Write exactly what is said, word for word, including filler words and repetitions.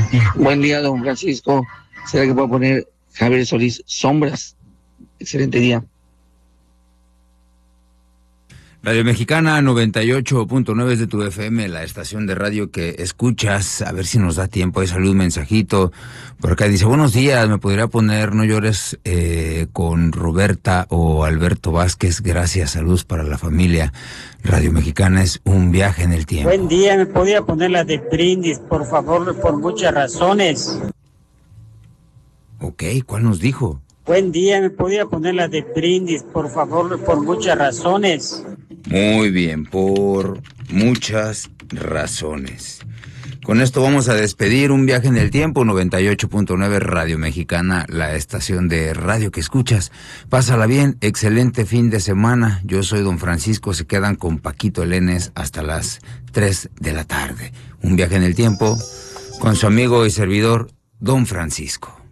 Buen día, don Francisco. ¿Será que puedo poner Javier Solís Sombras? Excelente día. Radio Mexicana noventa y ocho punto nueve es de tu F M, la estación de radio que escuchas. A ver si nos da tiempo. Hay salud, mensajito. Por acá dice, buenos días, me podría poner No Llores eh, con Roberta o Alberto Vázquez. Gracias, saludos para la familia. Radio Mexicana es un viaje en el tiempo. Buen día, me podía poner la de Brindis, por favor, por muchas razones. Ok, ¿cuál nos dijo? Buen día, me podía poner la de Brindis, por favor, por muchas razones. Muy bien, por muchas razones. Con esto vamos a despedir un viaje en el tiempo. Noventa y ocho punto nueve Radio Mexicana, la estación de radio que escuchas. Pásala bien, excelente fin de semana. Yo soy don Francisco, se quedan con Paquito Elenes hasta las tres de la tarde. Un viaje en el tiempo con su amigo y servidor, don Francisco.